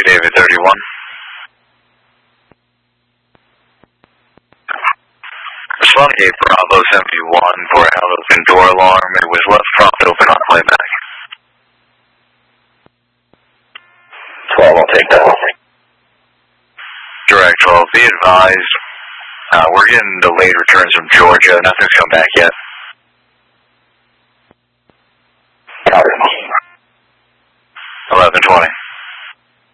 David 31. Responding 8 Bravo 71 for an open door alarm. It was left propped open on playback. 12, I'll take that. Direct 12, be advised. We're getting delayed returns from Georgia. Nothing's come back yet. 11